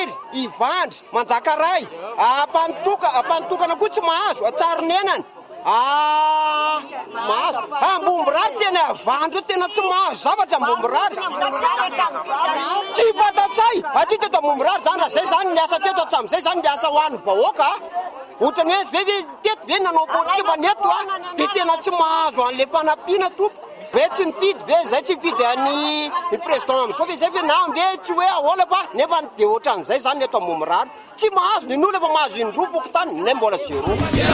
maniry ivandry manjakaray ampantokana koa tsy mahazo atsaronenany mahazo ambomborary tena avandro tena tsy mahazo zavatra ambomborary tsy fatatsay aty teto ambomborary zany raha zay zany miasa teto atsam'izay zany miasa ho an'ny vahoaka ohatrany hoe veve teto ve nanao politika neto de tena tsy mahazo an'le mpanampiana tompoko ve tsy nipidy ve zay tsy mipidy any président am'izao ve zay ve na mbe tsy hoe ahoana fa nefa de ohatran'izay zany neto ambomborary tsy mahazo nin'olo efa mahazo indropoko tany nay mbola zéro